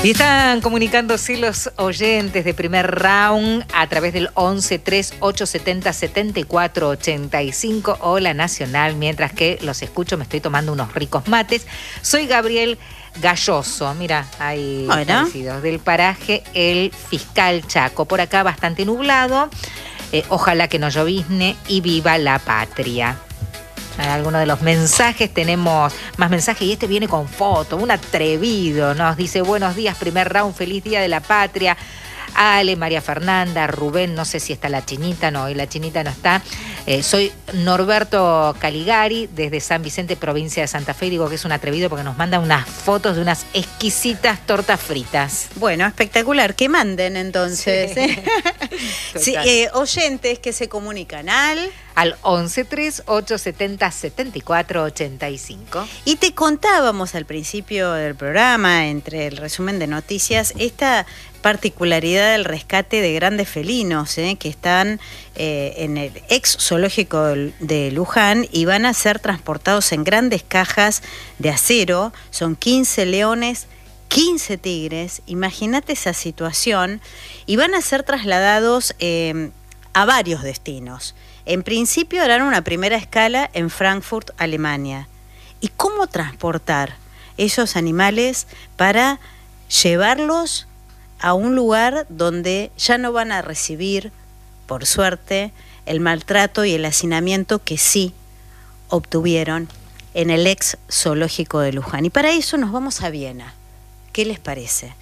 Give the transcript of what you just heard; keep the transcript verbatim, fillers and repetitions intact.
Y están comunicándose los oyentes de primer round a través del once tres ocho setenta setenta y cuatro ochenta y cinco. Hola Nacional, mientras que los escucho me estoy tomando unos ricos mates. Soy Gabriel Galloso, mira, hay bueno. parecidos, del paraje El Fiscal Chaco. Por acá bastante nublado, eh, ojalá que no llovizne y viva la patria. Algunos de los mensajes, tenemos más mensajes y este viene con foto, un atrevido, nos dice buenos días, primer round, feliz día de la patria. Ale, María Fernanda, Rubén, no sé si está la chinita, no, hoy la chinita no está. Eh, soy Norberto Caligari, desde San Vicente, provincia de Santa Fe, y digo que es un atrevido porque nos manda unas fotos de unas exquisitas tortas fritas. Bueno, espectacular, que manden entonces. Sí. ¿eh? Sí, eh, oyentes que se comunican al... Al once tres ocho setenta setenta y cuatro ochenta y cinco. Y te contábamos al principio del programa, entre el resumen de noticias, esta particularidad del rescate de grandes felinos eh, que están eh, en el ex zoológico de Luján y van a ser transportados en grandes cajas de acero. Son quince leones, quince tigres, imagínate esa situación, y van a ser trasladados eh, a varios destinos. En principio harán una primera escala en Frankfurt, Alemania. ¿Y cómo transportar esos animales para llevarlos a un lugar donde ya no van a recibir, por suerte, el maltrato y el hacinamiento que sí obtuvieron en el ex zoológico de Luján? Y para eso nos vamos a Viena. ¿Qué les parece?